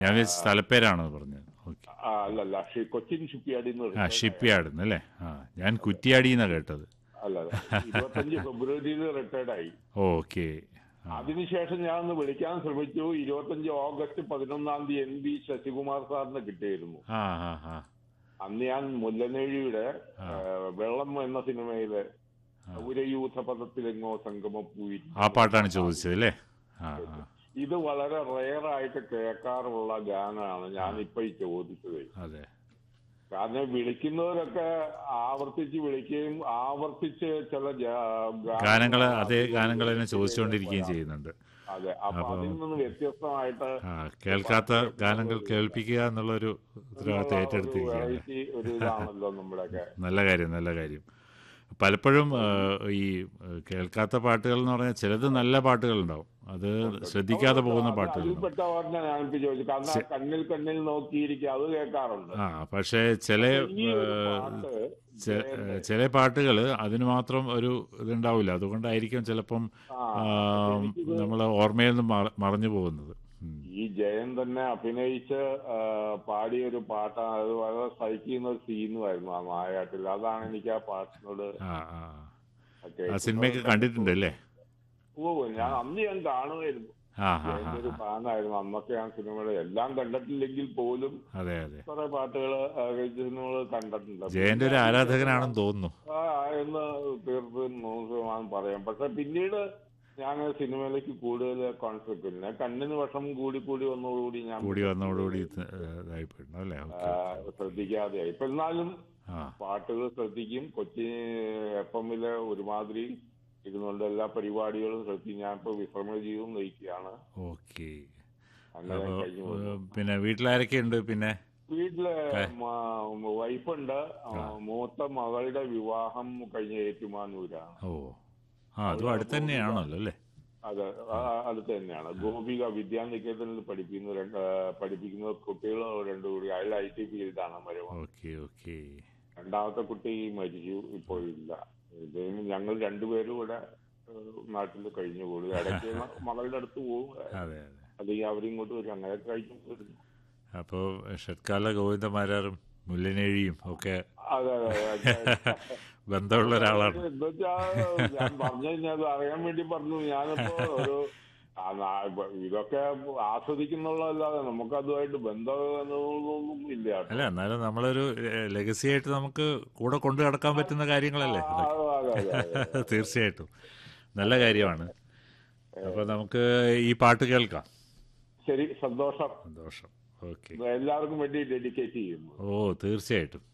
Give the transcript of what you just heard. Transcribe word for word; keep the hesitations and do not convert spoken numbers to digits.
ഞാൻ വിചാരിച്ച സ്ഥലപ്പേരാണോ പറഞ്ഞത്? ഓക്കെ. ആ, അല്ലല്ല, ഷി- കൊച്ചിൻ ഷിപ്പ്യാർഡിൽ നിന്ന് ആ, റിട്ടയർഡ് ഷിപ്പ് ആയ യാർഡിൽ നിന്ന് അല്ലേ? ആ, ഞാൻ കുറ്റിയാടിന്നാണ് കേട്ടത്. അല്ലല്ല, ഇരുപത്തഞ്ച് ഫെബ്രുവരിയിൽ റിട്ടയർഡ് ആയി. ഓക്കെ. ആ അതിനുശേഷം ഞാൻ ഒന്ന് വിളിക്കാൻ ശ്രമിച്ചു. ഇരുപത്തഞ്ച് ഓഗസ്റ്റ് പതിനൊന്നാം തീയതി എൻ ബി ശശികുമാർ സാറിന് കിട്ടിയിരുന്നു. ആ ആ ആ അന്ന് ഞാൻ മുല്ലനേഴിയുടെ ആ ആ, വെള്ളം എന്ന സിനിമയിലെ ആ. ഉരയൂഥ പദത്തിലെങ്ങോ സംഗമപ്പൂവിൽ ആ പാട്ടാണ് ചോദിച്ചത് അല്ലേ? ആ ആ ഇത് വളരെ റെയറായിട്ട് കേൾക്കാറുള്ള ഗാനമാണ് ഞാനിപ്പോ ഈ ചോദിച്ചത്. അതെ. കാരണം വിളിക്കുന്നവരൊക്കെ ആവർത്തിച്ച് വിളിക്കുകയും ആവർത്തിച്ച് ചില ഗാനങ്ങൾ ഗാനങ്ങൾ അതേ ഗാനങ്ങൾ തന്നെ അഭിനയിച്ച് ചോദിച്ചുകൊണ്ടിരിക്കുകയും വരാം. ചെയ്യുന്നുണ്ട്. അതെ, അപ്പൊ അപ്പോൾ അതിൽ നിന്ന് വ്യത്യസ്തമായിട്ട് ആ കേൾക്കാത്ത ഗാനങ്ങൾ കേൾപ്പിക്കുക എന്നുള്ളൊരു എന്നുള്ള ഉത്തരവാദിത്തം ഒരു ഏറ്റെടുത്തിരിക്കുകയല്ലേ? വെറൈറ്റി ഒരു ഇതാണല്ലോ നമ്മുടെയൊക്കെ. നല്ല കാര്യം, നല്ല കാര്യം. പലപ്പോഴും ആ, ഈ ആ, കേൾക്കാത്ത പാട്ടുകൾ എന്ന് പറഞ്ഞാൽ ചിലത് നല്ല പാട്ടുകളുണ്ടാവും, അത് ശ്രദ്ധിക്കാതെ പോകുന്ന അത് പാട്ടുകളുണ്ടാവും. അതിൽപ്പെട്ട പറഞ്ഞ ഞാനിപ്പോ ചോദിച്ചു. കാരണം ആ കണ്ണിൽ കണ്ണിൽ നോക്കിയിരിക്കുക അത് കേൾക്കാറുണ്ട്. ആ പക്ഷേ ചില ഈ ആ, ഒരു പാട്ട് ചെ- ജയന്റെ ചില പാട്ടുകൾ അതിന് മാത്രം ഒരു ഇതുണ്ടാവില്ല. അതുകൊണ്ടായിരിക്കും ചിലപ്പം ആ പക്ഷെ എനിക്കിത് നമ്മൾ ഓർമ്മയിൽ നിന്ന് മറ- മറഞ്ഞു പോകുന്നത്. ഉം. ഈ ജയൻ തന്നെ അഭിനയിച്ച് ആ, പാടിയ ഒരു പാട്ടാണ്. അത് വളരെ സഹിക്കുന്ന ഒരു സീനുമായിരുന്നു ആ നായാട്ടിൽ. അതാണ് എനിക്ക് ആ പാട്ടിനോട് ആ ആ ആ കേൾക്കുന്നത് സിനിമയൊക്കെ തന്നെ കണ്ടിട്ടുണ്ട് അല്ലേ? ഓ ഞാൻ അന്ന് ഞാൻ കാണുമായിരുന്നു. ആ ആ ആ ജയന്റെ ഒരു ആ. ഫാനായിരുന്നു അന്നൊക്കെ. ഞാൻ സിനിമയുടെ എല്ലാം കണ്ടിട്ടില്ലെങ്കിൽ പോലും അതെ അതെ. കുറെ പാട്ടുകൾ സിനിമകൾ കണ്ടിട്ടുണ്ട്. ജയന്റെ പിന്നെ ഒരു അതിനുശേഷം ആരാധകനാണെന്ന് തോന്നുന്നു. ആ എന്ന് തീർത്തും നൂറ് ശതമാനം പറയാം. പക്ഷെ പിന്നീട് ഞാൻ സിനിമയിലേക്ക് കൂടുതൽ കോൺസെപ്റ്റ് പിന്നെ കണ്ണിന് വിഷം കൂടി കൂടി വന്നതോടുകൂടി ഞാൻ കൂടി പിന്നെ വന്നതോടുകൂടി കൂടുതൽ ഇത്, ഏ, ഇതായിപ്പോയിരുന്നു അല്ലേ? ആ, ഓക്കെ ഓക്കെ. ശ്രദ്ധിക്കാതെയായി. ഇപ്പൊ എന്നാലും ആ പാട്ടുകൾ ശ്രദ്ധിക്കും. കൊച്ചി എഫ് എമ്മില് ഒരുമാതിരി ഇരുന്നുകൊണ്ട് എല്ലാ പരിപാടികളും ശ്രദ്ധിക്കും. ഞാനിപ്പോ വിശ്രമ ജീവിതം നയിക്കുകയാണ്. ഓക്കെ. അങ്ങനെ അപ്പോൾ കഴിഞ്ഞു പോകുന്നു. പിന്നെ വീട്ടിലാരൊക്കെയുണ്ട് പിന്നെ? വീട്ടില് ഏ, മ- വൈഫുണ്ട്. ആ, ആ മൂത്ത മകളുടെ വിവാഹം കഴിഞ്ഞ ഏറ്റുമാനൂരാണ്. ഓ ആ അതും അവള് അടുത്ത് ഗോപിക, തന്നെയാണല്ലോ അല്ലേ? അത് ആ, അടുത്ത് തന്നെയാണ്. ഗോപിക വിദ്യാനികേതനിൽ പഠിപ്പിക്കുന്ന രണ്ട് ആ, പഠിപ്പിക്കുന്ന കുട്ടികൾ രണ്ടുകൂടി. അയാൾ ഐ ടി ഫീൽഡാണ് മരുമ. Okay okay. രണ്ടാമത്തെ കുട്ടി മരിച്ചു, ഇപ്പോൾ ഇല്ല. ഇതും ഞങ്ങൾ രണ്ടുപേരും ഇവിടെ നാട്ടിൽ കഴിഞ്ഞു കൂടും. ഇടയ്ക്ക് മകളുടെ അടുത്ത് പോകും, അതെ അതെ. അല്ലെങ്കിൽ അവരിങ്ങോട്ട് വരും. അങ്ങനെ കഴിഞ്ഞു വരുന്നു. അപ്പോൾ ഷഡ്കാല ഗോവിന്ദമാരാറും മുല്ലനേഴിയും ഒക്കെ അതെ അതെ അതെ. ബന്ധമുള്ള ഒരാളാണ്. എന്താ വെച്ചാ ഞാൻ പറഞ്ഞു കഴിഞ്ഞാൽ അത് അറിയാൻ വേണ്ടി പറഞ്ഞു. ഞാനിപ്പോ ഒരു ആ, നാ- ഇപ്പൊ ഇതൊക്കെ ആസ്വദിക്കുന്നുള്ളതല്ലാതെ നമുക്ക് അതുമായിട്ട് ബന്ധമൊന്നും ഇല്ല അല്ല, കേട്ടോ. എന്നാലും നമ്മളൊരു ലെഗസി ആയിട്ട് നമുക്ക് കൂടെ കൊണ്ടു നടക്കാൻ പറ്റുന്ന ആ, കാര്യങ്ങളല്ലേ ഇതൊക്കെ? അതെ അതെ അതെ അതെ തീർച്ചയായിട്ടും നല്ല അതെ അതെ കാര്യമാണ്. അതെ. അപ്പോൾ നമുക്ക് ഈ പാട്ട് കേൾക്കാം. ശരി, സന്തോഷം. സന്തോഷം. ഓക്കെ. എല്ലാവർക്കും വേണ്ടി ഡെഡിക്കേറ്റ് ചെയ്യുന്നു. ഓ തീർച്ചയായിട്ടും.